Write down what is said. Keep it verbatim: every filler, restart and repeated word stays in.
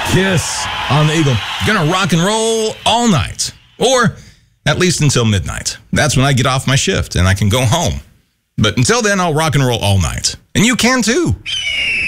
Kiss on the Eagle. Gonna rock and roll all night, or at least until midnight. That's when I get off my shift and I can go home. But until then, I'll rock and roll all night. And you can too.